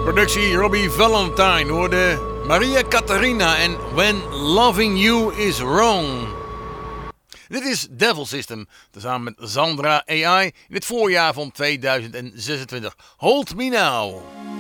Productie Robbie Valentine hoorde Maria Catharina en When Loving You Is Wrong. Dit is Devil System, tezamen met Zandra AI in het voorjaar van 2026. Hold Me Now.